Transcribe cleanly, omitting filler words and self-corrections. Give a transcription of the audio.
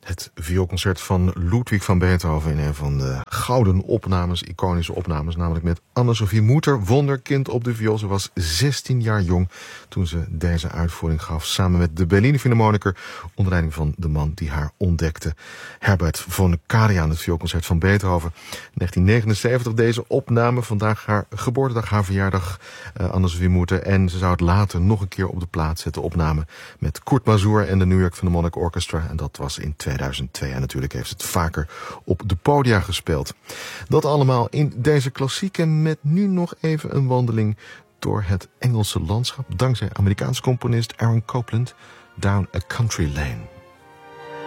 Het vioolconcert van Ludwig van Beethoven in een van de gouden opnames, iconische opnames, namelijk met Anne-Sophie Mutter, wonderkind op de viool. Ze was 16 jaar jong toen ze deze uitvoering gaf, samen met de Berliner Philharmoniker, onder leiding van de man die haar ontdekte, Herbert von Karajan, het vioolconcert van Beethoven. 1979 deze opname, vandaag haar geboortedag, haar verjaardag, Anne-Sophie Mutter. En ze zou het later nog een keer op de plaat zetten, opname met Kurt Masur en de New York Philharmonic Orchestra. En dat was in 2002. En natuurlijk heeft het vaker op de podia gespeeld. Dat allemaal in deze klassieke, met nu nog even een wandeling door het Engelse landschap, dankzij Amerikaans componist Aaron Copland, Down a Country Lane.